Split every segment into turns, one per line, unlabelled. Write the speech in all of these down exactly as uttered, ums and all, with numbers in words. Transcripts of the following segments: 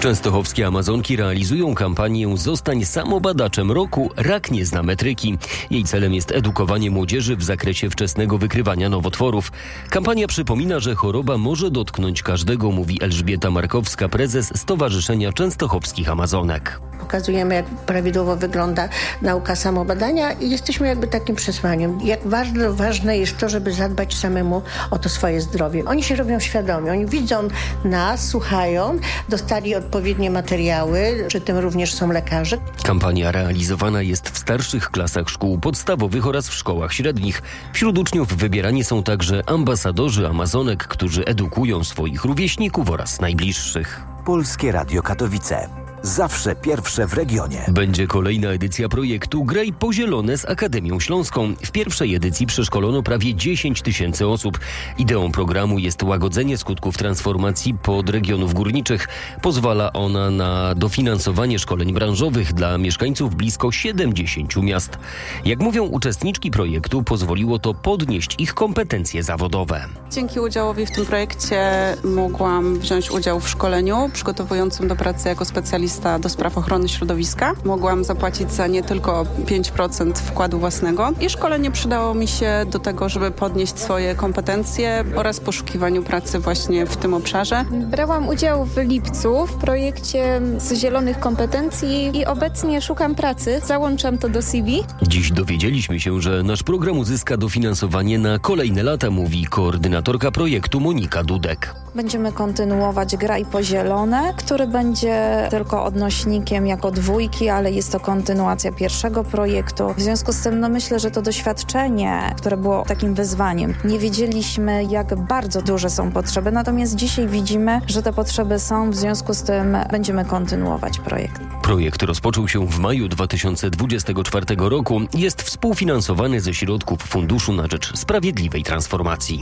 Częstochowskie Amazonki realizują kampanię Zostań samobadaczem roku, rak nie zna metryki. Jej celem jest edukowanie młodzieży w zakresie wczesnego wykrywania nowotworów. Kampania przypomina, że choroba może dotknąć każdego, mówi Elżbieta Markowska, prezes Stowarzyszenia Częstochowskich Amazonek.
Pokazujemy, jak prawidłowo wygląda nauka samobadania i jesteśmy jakby takim przesłaniem. Jak bardzo ważne jest to, żeby zadbać samemu o to swoje zdrowie. Oni się robią świadomie, oni widzą nas, słuchają, dostali odpowiednie materiały, przy tym również są lekarze.
Kampania realizowana jest w starszych klasach szkół podstawowych oraz w szkołach średnich. Wśród uczniów wybierani są także ambasadorzy Amazonek, którzy edukują swoich rówieśników oraz najbliższych.
Polskie Radio Katowice. Zawsze pierwsze w regionie.
Będzie kolejna edycja projektu Graj po zielone z Akademią Śląską. W pierwszej edycji przeszkolono prawie dziesięć tysięcy osób. Ideą programu jest łagodzenie skutków transformacji podregionów górniczych. Pozwala ona na dofinansowanie szkoleń branżowych dla mieszkańców blisko siedemdziesięciu miast. Jak mówią uczestniczki projektu, pozwoliło to podnieść ich kompetencje zawodowe.
Dzięki udziałowi w tym projekcie mogłam wziąć udział w szkoleniu przygotowującym do pracy jako specjalista do spraw ochrony środowiska. Mogłam zapłacić za nie tylko pięć procent wkładu własnego i szkolenie przydało mi się do tego, żeby podnieść swoje kompetencje oraz poszukiwaniu pracy właśnie w tym obszarze.
Brałam udział w lipcu w projekcie z zielonych kompetencji i obecnie szukam pracy. Załączam to do C V.
Dziś dowiedzieliśmy się, że nasz program uzyska dofinansowanie na kolejne lata, mówi koordynatorka projektu Monika Dudek.
Będziemy kontynuować Graj po zielone, który będzie tylko odnośnikiem jako dwójki, ale jest to kontynuacja pierwszego projektu. W związku z tym no myślę, że to doświadczenie, które było takim wyzwaniem. Nie wiedzieliśmy, jak bardzo duże są potrzeby, natomiast dzisiaj widzimy, że te potrzeby są, w związku z tym będziemy kontynuować projekt.
Projekt rozpoczął się w maju dwa tysiące dwudziestego czwartego roku. Jest współfinansowany ze środków Funduszu na rzecz Sprawiedliwej Transformacji.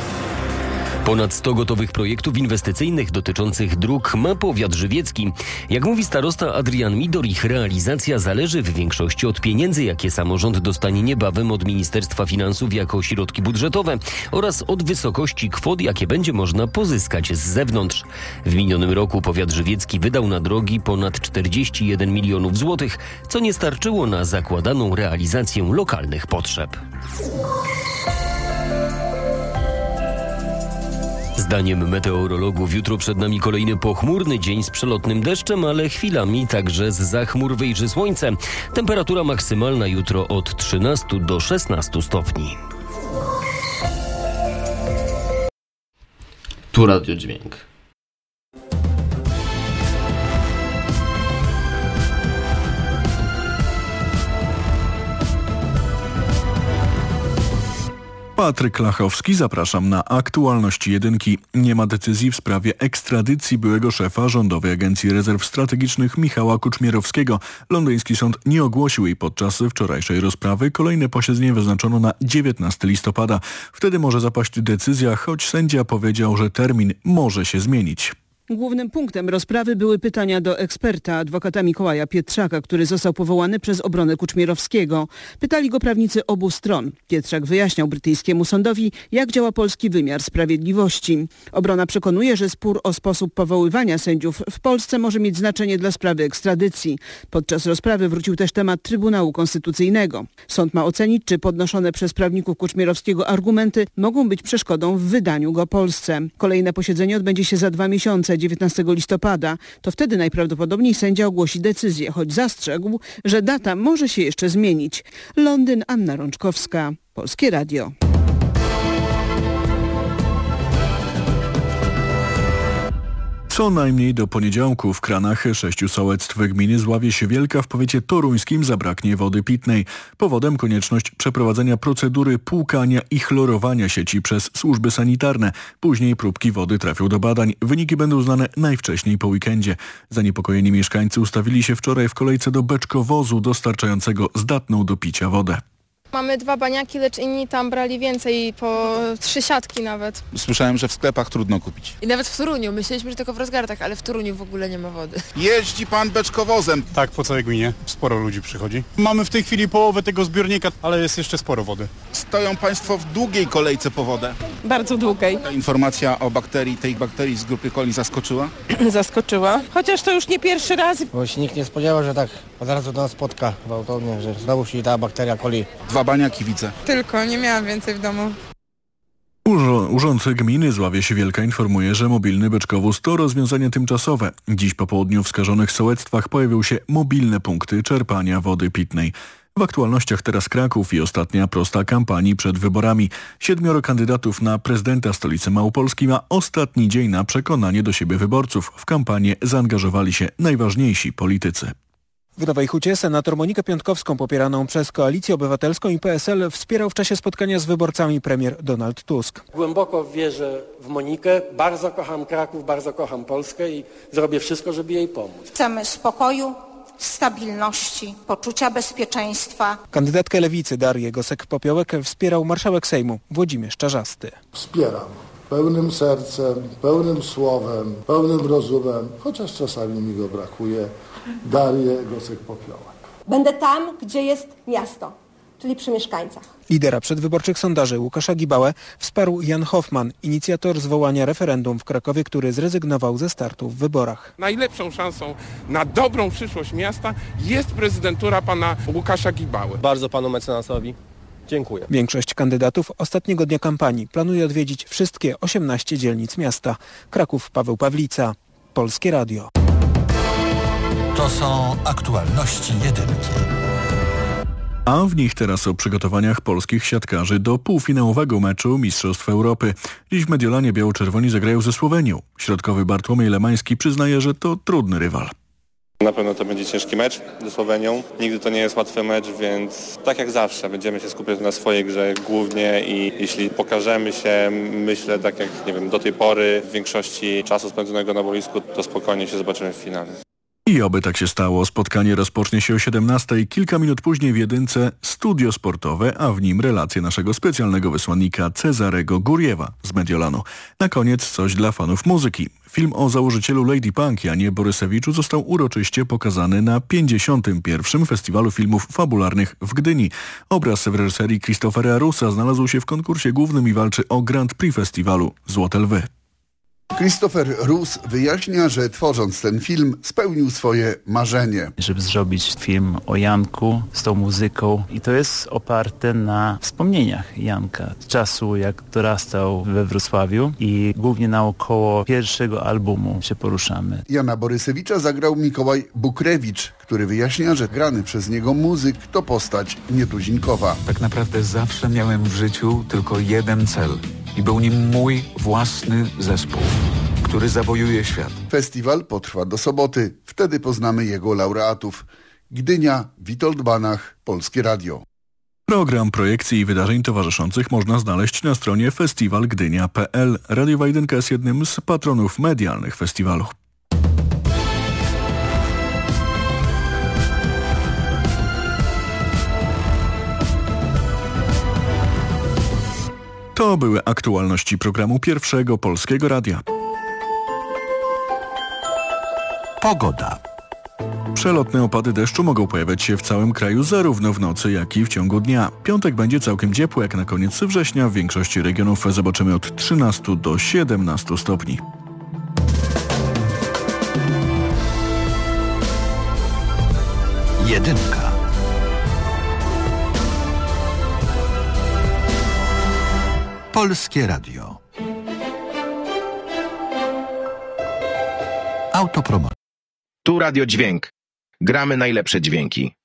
Ponad sto gotowych projektów inwestycyjnych dotyczących dróg ma powiat żywiecki. Jak mówi starosta Adrian Midor, ich realizacja zależy w większości od pieniędzy, jakie samorząd dostanie niebawem od Ministerstwa Finansów jako środki budżetowe oraz od wysokości kwot, jakie będzie można pozyskać z zewnątrz. W minionym roku powiat żywiecki wydał na drogi ponad czterdzieści jeden milionów złotych, co nie starczyło na zakładaną realizację lokalnych potrzeb. Zdaniem meteorologów jutro przed nami kolejny pochmurny dzień z przelotnym deszczem, ale chwilami także z zachmur wyjrzy słońce. Temperatura maksymalna jutro od trzynastu do szesnastu stopni.
Tu Radio Dźwięk.
Patryk Lachowski, zapraszam na aktualności jedynki. Nie ma decyzji w sprawie ekstradycji byłego szefa Rządowej Agencji Rezerw Strategicznych Michała Kuczmierowskiego. Londyński sąd nie ogłosił jej podczas wczorajszej rozprawy. Kolejne posiedzenie wyznaczono na dziewiętnastego listopada. Wtedy może zapaść decyzja, choć sędzia powiedział, że termin może się zmienić.
Głównym punktem rozprawy były pytania do eksperta, adwokata Mikołaja Pietrzaka, który został powołany przez obronę Kuczmierowskiego. Pytali go prawnicy obu stron. Pietrzak wyjaśniał brytyjskiemu sądowi, jak działa polski wymiar sprawiedliwości. Obrona przekonuje, że spór o sposób powoływania sędziów w Polsce może mieć znaczenie dla sprawy ekstradycji. Podczas rozprawy wrócił też temat Trybunału Konstytucyjnego. Sąd ma ocenić, czy podnoszone przez prawników Kuczmierowskiego argumenty mogą być przeszkodą w wydaniu go Polsce. Kolejne posiedzenie odbędzie się za dwa miesiące. dziewiętnastego listopada. To wtedy najprawdopodobniej sędzia ogłosi decyzję, choć zastrzegł, że data może się jeszcze zmienić. Londyn, Anna Rączkowska, Polskie Radio.
Co najmniej do poniedziałku w kranach sześciu sołectw gminy Zławie Wielka w powiecie toruńskim zabraknie wody pitnej. Powodem konieczność przeprowadzenia procedury płukania i chlorowania sieci przez służby sanitarne. Później próbki wody trafią do badań. Wyniki będą znane najwcześniej po weekendzie. Zaniepokojeni mieszkańcy ustawili się wczoraj w kolejce do beczkowozu dostarczającego zdatną do picia wodę.
Mamy dwa baniaki, lecz inni tam brali więcej, po trzy siatki nawet.
Słyszałem, że w sklepach trudno kupić.
I nawet w Toruniu. Myśleliśmy, że tylko w Rozgardach, ale w Toruniu w ogóle nie ma wody.
Jeździ pan beczkowozem.
Tak, po całej gminie. Sporo ludzi przychodzi. Mamy w tej chwili połowę tego zbiornika, ale jest jeszcze sporo wody.
Stoją państwo w długiej kolejce po wodę.
Bardzo długiej.
Ta informacja o bakterii, tej bakterii z grupy coli zaskoczyła?
Zaskoczyła. Chociaż to już nie pierwszy raz.
Bo się nikt nie spodziewał, że tak od razu do nas spotka gwałtownie, że znowu się ta bakteria coli.
Dwa baniaki widzę.
Tylko, nie miałam więcej w domu.
Urząd Gminy Zławia Wielka informuje, że mobilny beczkowóz to rozwiązanie tymczasowe. Dziś po południu w skażonych sołectwach pojawią się mobilne punkty czerpania wody pitnej. W aktualnościach teraz Kraków i ostatnia prosta kampanii przed wyborami. Siedmioro kandydatów na prezydenta stolicy Małopolski ma ostatni dzień na przekonanie do siebie wyborców. W kampanię zaangażowali się najważniejsi politycy.
W Nowej Hucie senator Monikę Piątkowską, popieraną przez Koalicję Obywatelską i P S L, wspierał w czasie spotkania z wyborcami premier Donald Tusk.
Głęboko wierzę w Monikę, bardzo kocham Kraków, bardzo kocham Polskę i zrobię wszystko, żeby jej pomóc.
Chcemy spokoju, stabilności, poczucia bezpieczeństwa.
Kandydatkę Lewicy Darię Gosek-Popiołek wspierał marszałek Sejmu Włodzimierz Czarzasty.
Wspieram pełnym sercem, pełnym słowem, pełnym rozumem, chociaż czasami mi go brakuje, Darię Gosek-Popiołek.
Będę tam, gdzie jest miasto, czyli przy mieszkańcach.
Lidera przedwyborczych sondaży Łukasza Gibałę wsparł Jan Hoffman, inicjator zwołania referendum w Krakowie, który zrezygnował ze startu w wyborach.
Najlepszą szansą na dobrą przyszłość miasta jest prezydentura pana Łukasza Gibały.
Bardzo panu mecenasowi dziękuję.
Większość kandydatów ostatniego dnia kampanii planuje odwiedzić wszystkie osiemnaście dzielnic miasta. Kraków, Paweł Pawlica, Polskie Radio.
To są aktualności jedynki.
A w nich teraz o przygotowaniach polskich siatkarzy do półfinałowego meczu Mistrzostw Europy. Dziś w Mediolanie biało-czerwoni zagrają ze Słowenią. Środkowy Bartłomiej Lemański przyznaje, że to trudny rywal.
Na pewno to będzie ciężki mecz ze Słowenią. Nigdy to nie jest łatwy mecz, więc tak jak zawsze będziemy się skupiać na swojej grze głównie i jeśli pokażemy się, myślę, tak jak nie wiem, do tej pory w większości czasu spędzonego na boisku, to spokojnie się zobaczymy w finale.
I oby tak się stało. Spotkanie rozpocznie się o siedemnastej. Kilka minut później w jedynce studio sportowe, a w nim relacje naszego specjalnego wysłannika Cezarego Guriewa z Mediolanu. Na koniec coś dla fanów muzyki. Film o założycielu Lady Punk Janie Borysewiczu został uroczyście pokazany na pięćdziesiątym pierwszym Festiwalu Filmów Fabularnych w Gdyni. Obraz w reżyserii Christophera Russa znalazł się w konkursie głównym i walczy o Grand Prix festiwalu Złote Lwy.
Christopher Russ wyjaśnia, że tworząc ten film spełnił swoje marzenie.
Żeby zrobić film o Janku z tą muzyką i to jest oparte na wspomnieniach Janka. Z czasu jak dorastał we Wrocławiu i głównie naokoło pierwszego albumu się poruszamy.
Jana Borysewicza zagrał Mikołaj Bukrewicz, który wyjaśnia, że grany przez niego muzyk to postać nietuzinkowa.
Tak naprawdę zawsze miałem w życiu tylko jeden cel. I był nim mój własny zespół, który zawojuje świat.
Festiwal potrwa do soboty. Wtedy poznamy jego laureatów. Gdynia, Witold Banach, Polskie Radio.
Program projekcji i wydarzeń towarzyszących można znaleźć na stronie festiwal gdynia kropka p l. Radiowa Jedynka jest jednym z patronów medialnych festiwalu. To były aktualności programu Pierwszego Polskiego Radia.
Pogoda.
Przelotne opady deszczu mogą pojawiać się w całym kraju zarówno w nocy, jak i w ciągu dnia. Piątek będzie całkiem ciepły, jak na koniec września w większości regionów zobaczymy od trzynastu do siedemnastu stopni.
Jedynka. Polskie Radio. Autopromocja.
Tu Radio Dźwięk. Gramy najlepsze dźwięki.